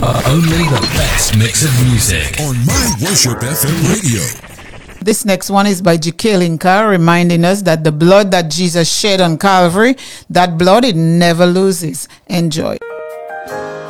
Only the best mix of music on My Worship FM radio. This next one is by Jikalinka, reminding us that the blood that Jesus shed on Calvary, that blood, it never loses. Enjoy.